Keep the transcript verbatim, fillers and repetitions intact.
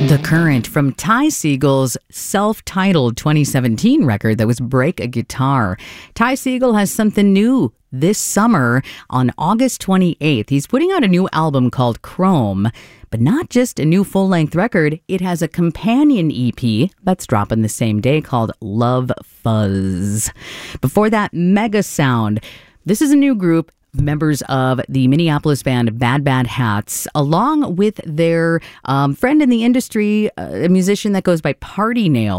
The Current from Ty Segall's self-titled twenty seventeen record that was Break a Guitar. Ty Segall has something new this summer on August twenty-eighth. He's putting out a new album called Chrome, but not just a new full-length record. It has a companion E P that's dropping the same day called Love Fuzz. Before that, Mega Sound. This is a new group, members of the Minneapolis band Bad Bad Hats, along with their um, friend in the industry, uh, a musician that goes by Party Nail.